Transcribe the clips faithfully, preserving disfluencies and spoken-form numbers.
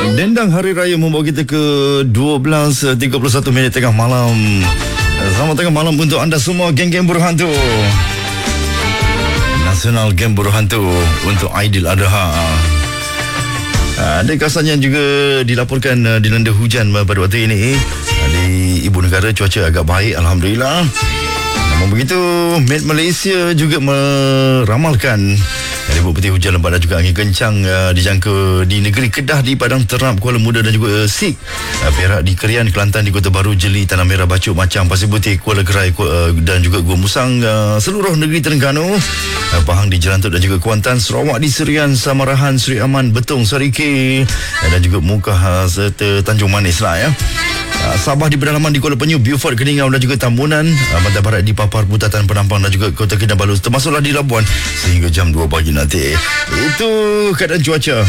Dendang Hari Raya membawa kita ke dua belas tiga puluh satu minit tengah malam. Selamat tengah malam untuk anda semua, geng-geng berhantu Nasional Geng Berhantu untuk Aidiladha. Ada kawasan yang juga dilaporkan uh, dilanda hujan uh, pada waktu ini. Uh, di ibu negara cuaca agak baik, alhamdulillah. Namun begitu, Met Malaysia juga meramalkan dari bukti hujan lebat dan juga angin kencang uh, dijangka di negeri Kedah, di Padang Terap, Kuala Muda dan juga uh, Sik, uh, Perak, di Kerian, Kelantan, di Kota Baru, Jeli, Tanah Merah, Bacok, Macang, Pasir Putih, Kuala Gerai uh, dan juga Gua Musang, uh, seluruh negeri Terengganu, uh, Pahang di Jerantuk dan juga Kuantan, Sarawak di Serian, Samarahan, Seri Aman, Betong, Sarike uh, dan juga Mukah uh, serta Tanjung Manis lah ya. Uh, Sabah di pedalaman, di Kuala Penyu, Beaufort, Keningau dan juga Tambunan, uh, Pantai Barat di Papar, Putatan, Penampang dan juga Kota Kinabalu, termasuklah di Labuan sehingga jam dua pagi nanti. Itu keadaan cuaca.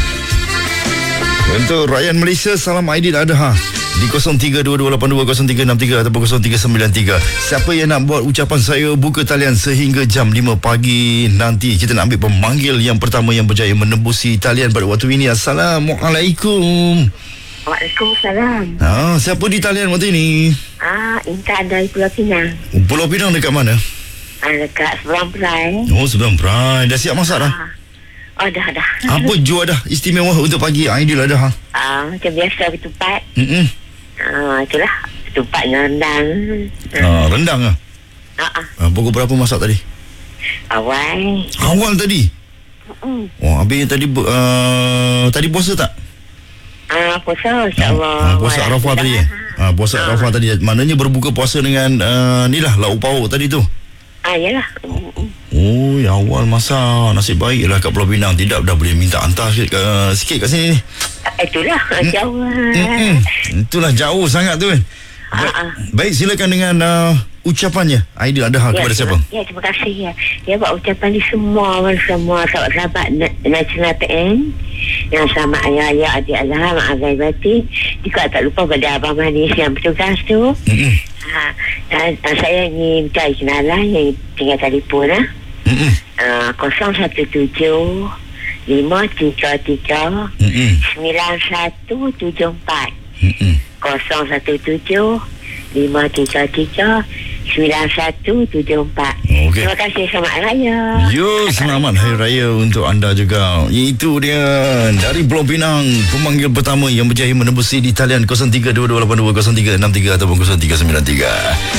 Untuk rakyat Malaysia, salam Aidiladha di kosong tiga dua dua lapan dua kosong tiga enam tiga ataupun kosong tiga sembilan tiga. Siapa yang nak buat ucapan, saya buka talian sehingga jam lima pagi nanti. Kita nak ambil pemanggil yang pertama yang berjaya menembusi talian pada waktu ini. Assalamualaikum. Waalaikumsalam. Ah, siapa di talian waktu ini? Ah, Intan dari Pulau Pinang. Pulau Pinang dekat mana? Ah, dekat Seberang Perai. Oh, Seberang Perai. Dah siap masak dah? Ah. Oh, dah, dah. Apa jual dah istimewa untuk pagi Aidiladha? Ah, macam biasa ketupat. Hmm. Ah, itulah. Ketupat dengan rendang. Ah, rendang ah. Ah, ah. Ah, pukul berapa masak tadi? Awal. Awal tadi? Hmm. Oh, habis tadi uh, tadi puasa tak? Ah, puasa, insyaAllah. Ah, puasa Arafah tadi eh? Ah, puasa Ah. Arafah tadi. Maknanya berbuka puasa dengan uh, ni lah, lauk pauk tadi tu. Ah, yalah. Oh, ya awal masak. Nasib baik lah kat Pulau Pinang. Tidak, dah boleh minta hantar sikit, uh, sikit kat sini ni. Ah, itulah. Jauh. Mm-mm. Itulah jauh sangat tu kan. Ah, Ba- ah. Baik, silakan dengan uh, ucapannya Aidiladha kepada terima, siapa? Ya, terima kasih ya. Ya, buat ucapan di semua semua sahabat-sahabat na- Nasional P N yang sama ayah-ayah, adik-adik, mak Azai Batin. Juga tak lupa pada Abang Manis yang bertugas tu. Mm-mm. Ha, dan, dan saya ingin minta kenalan yang tinggal telefon lah. Mm-mm. Uh, kosong satu tujuh lima tiga tiga Mm-mm. sembilan satu tujuh empat. Mm-mm. Kosong satu tujuh lima tiga tiga sembilan satu tujuh empat. Okey. Terima kasih, selamat Hari Raya. Yo, selamat Hari Raya untuk anda juga. Itu dia dari Pulau Pinang, pemanggil pertama yang berjaya menembusi di talian kosong tiga dua dua lapan dua kosong tiga enam tiga ataupun kosong tiga sembilan tiga.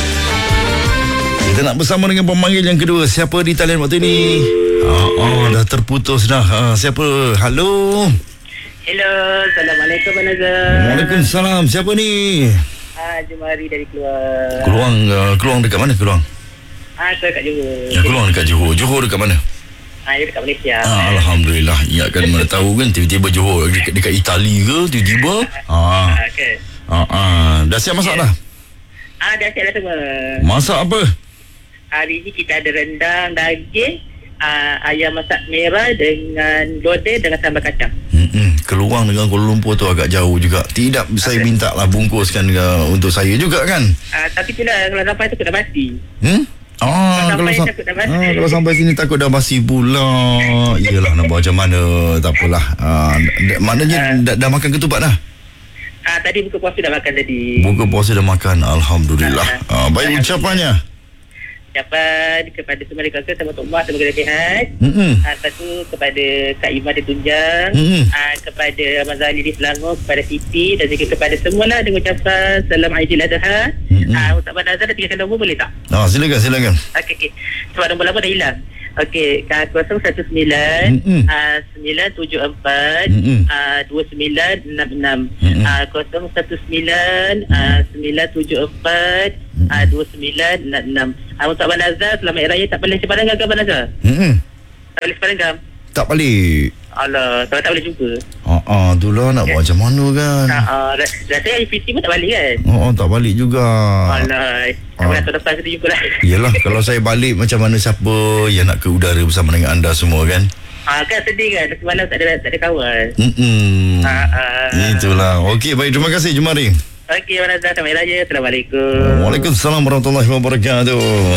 Kita nak bersama dengan pemanggil yang kedua. Siapa di talian waktu ini? Oh, oh dah terputus dah. Ah, siapa? Halo. Hello, Assalamualaikum Nazar. Waalaikumsalam. Siapa ni? Ah, Jumari dari Keluang. Keluang, uh, Keluang dekat mana Keluang? Ah, saya kat Johor. Ya, Keluang dekat Johor. Johor dekat mana? Ah, dia dekat Malaysia. Ah, Alhamdulillah. Ingatkan mana tahu kan tiba-tiba Johor dekat, dekat Itali ke tiba-tiba? Ah. Ah, okay. Ah, ah. Dah siap masak dah? Ah, dah siap dah semua. Masak apa? Hari ni kita ada rendang, daging, ah, ayam masak merah dengan lodeh dengan sambal kacang. Hmm, Keluang dengan Kuala Lumpur tu agak jauh juga. Tidak, saya minta lah bungkuskan uh, untuk saya juga kan. Ah, tapi itulah kalau sampai tu dah basi. Hmm? Ah, Kalau kalau, sampai sam- takut dah basi. ah, kalau sampai sini takut dah basi pula. Iyalah, nak buat macam mana. Tak apalah. Ah, d- maknanya dah, dah makan ketupat dah? Ah, tadi buka puasa dah makan tadi. Buka puasa dah makan. Alhamdulillah. Ah, baik ucapannya. Ucapan kepada semua kakak sama Tok Mak sama kelebihan. Hmm. Ah, satu kepada Kak Iman di Tunjang, Hmm. ah, kepada Abang Zali di Selangor, kepada Siti dan juga kepada semualah dengan ucapan Salam Aidiladha. Hmm. Ah, untuk Abang Nazar tinggalkan nombor boleh tak? Ah, silakan, silakan. Okey, okey. Sebab nombor lama dah hilang. Okey, kosong satu sembilan Mm-mm. ah, sembilan tujuh empat Mm-mm. ah, dua sembilan enam enam. Mm-mm. Ah, kosong satu sembilan ah, sembilan tujuh empat ah, dua sembilan enam enam. Ah, untuk Abang Nazar, selamat Hari Raya. Tak boleh sepanjang ke Abang Nazar? Hmm. Tak boleh sepanjang. Tak balik. Alah, tak, tak boleh jumpa. Ah, ah, itulah nak buat macam mana kan. Ha, uh, rasanya I P T pun tak balik kan? Oh, oh, tak balik juga. Alah, tak boleh tahun depan kita jumpa lah. Yelah, kalau saya balik macam mana siapa yang nak ke udara bersama dengan anda semua kan? Ah, kan sedih kan? Semalam tak ada tak ada kawan. Hmm. Ah, ah. Itulah. Okey, baik, terima kasih Jumari. Okey, Abang Nazar, selamat Hari Raya. Assalamualaikum. Waalaikumsalam warahmatullahi wabarakatuh.